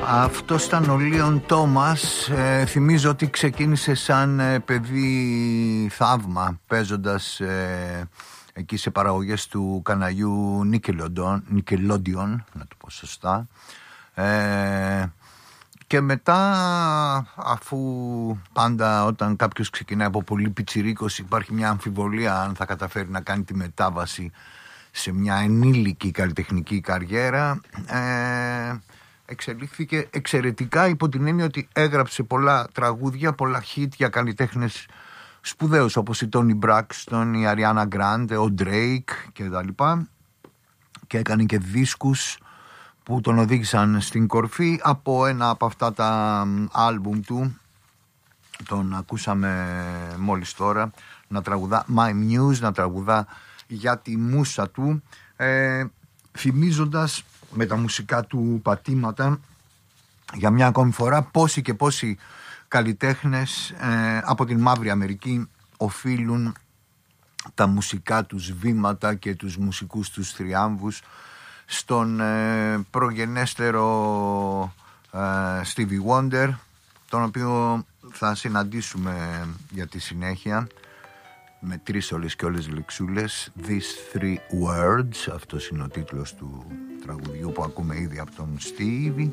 Αυτό ήταν ο Λίον Τόμας. Θυμίζω ότι ξεκίνησε σαν παιδί θαύμα, παίζοντας εκεί σε παραγωγές του καναλιού Nickelodeon, να το πω σωστά. Και μετά, αφού πάντα όταν κάποιος ξεκινάει από πολύ πιτσιρίκος υπάρχει μια αμφιβολία αν θα καταφέρει να κάνει τη μετάβαση σε μια ενήλικη καλλιτεχνική καριέρα, εξελίχθηκε εξαιρετικά υπό την έννοια ότι έγραψε πολλά τραγούδια, πολλά hit για καλλιτέχνες σπουδαίους όπως η Τόνι Μπράκστον, η Αριάνα Γκράντε, ο Ντρέικ και τα λοιπά, και έκανε και δίσκους που τον οδήγησαν στην κορφή. Από ένα από αυτά τα άλμπουμ του τον ακούσαμε μόλις τώρα να τραγουδά My Muse, να τραγουδά για τη μούσα του, θυμίζοντας με τα μουσικά του πατήματα για μια ακόμη φορά πόσοι και πόσοι καλλιτέχνες από την Μαύρη Αμερική οφείλουν τα μουσικά τους βήματα και τους μουσικούς τους θριάμβους στον προγενέστερο Stevie Wonder, τον οποίο θα συναντήσουμε για τη συνέχεια με 3 όλες και όλες λεξούλες. These 3 words, αυτός είναι ο τίτλος του τραγουδιού που ακούμε ήδη από τον Stevie.